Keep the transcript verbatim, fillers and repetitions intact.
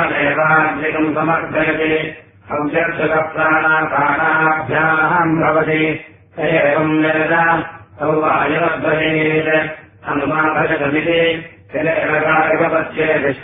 देवाग्निकम् समर्पयति अव्यर्थकप्राणापाणाभ्याम् भवति एवम् वेद तौ वायुर्भवेत् अनुमाभजतमिति